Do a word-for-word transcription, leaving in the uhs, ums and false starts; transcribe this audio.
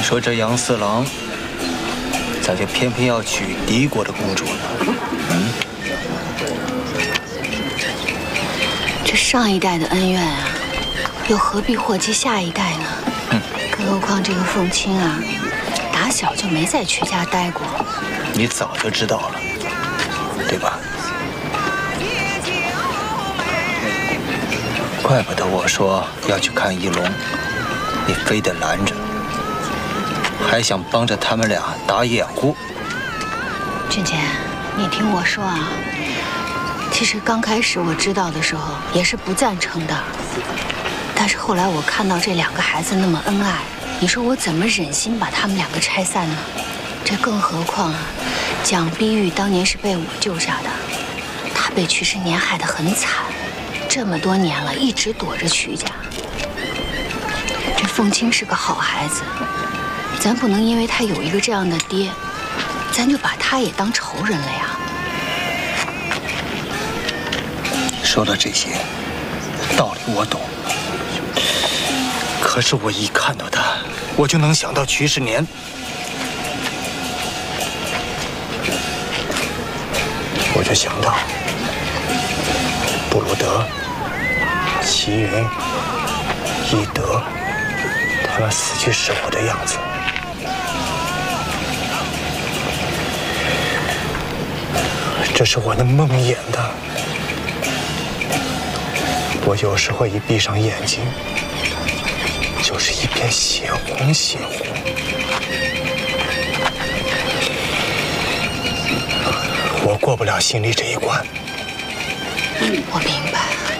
说这杨四郎咋就偏偏要娶敌国的公主呢？嗯， 这上一代的恩怨啊，又何必祸及下一代呢？嗯，更何况这个凤卿啊，打小就没在曲家待过。 你早就知道了，对吧？怪不得我说要去看一龙，你非得拦着，还想帮着他们俩打掩护。 俊杰，你听我说啊，其实刚开始我知道的时候也是不赞成的，但是后来我看到这两个孩子那么恩爱，你说我怎么忍心把他们两个拆散呢？这更何况啊，蒋碧玉当年是被我救下的，她被曲师年害得很惨。这么多年了，一直躲着曲家。这凤卿是个好孩子，咱不能因为他有一个这样的爹，咱就把他也当仇人了呀。 说的这些道理我懂，可是我一看到他，我就能想到曲世年。我就想到布鲁德、齐云、翼德，他们死去时候的样子。这是我的梦魇的。我有时候一闭上眼睛，就是一片血红血红。我过不了心里这一关。 我明白。